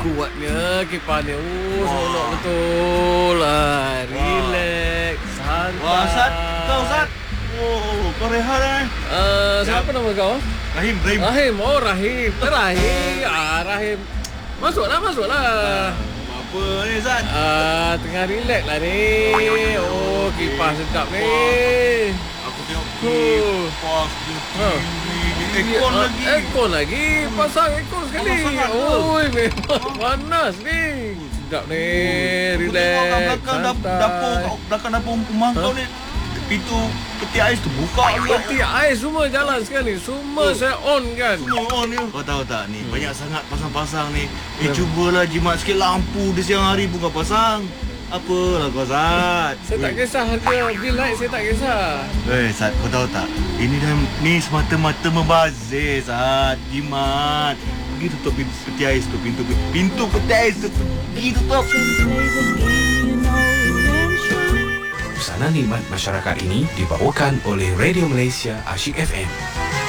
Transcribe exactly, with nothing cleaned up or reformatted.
kuatnya kipas ni. Oh, seronok betul lah. Relax, santai. Wah, Sat, kau Sat. Oh, kau rehat eh? Uh, siapa nama kau? Rahim, Rahim. Rahim, oh Rahim. Rahim, ah Rahim. Masuklah, masuklah. Apa ni Sat? Ah, tengah relax lah ni. Oh, kipas sedap ni. Aku tengok Oh. kipas dia Ha. tinggi. Ekor Ah, lagi. Ekor lagi. Pasang ekor sekali. Pasang sangat ke? Oi, memang panas ni. Sedap ni. Aku Relax. tengok kat belakang dap- santai. dapur, belakang dapur rumah kau ni, pintu peti ais tu buka je. Peti ais semua jalan sekarang ni. Semua Oh. saya on kan. Semua on ni. Kau tahu tak ni, Hmm. banyak sangat pasang-pasang ni. Eh, Ya. cubalah jimat sikit lampu di siang hari pun kau pasang. Apalah kau, Sat? Saya tak kisah harga bil naik, saya tak kisah. Eh, Sat, kau tahu tak? Ini dah ni semata-mata membazir, Sat. Jimat. Pergi tutup pintu peti ais tu, pintu pintu peti ais tu. Pergi tutup. Busana nikmat masyarakat ini dibawakan oleh Radio Malaysia Asyik F M.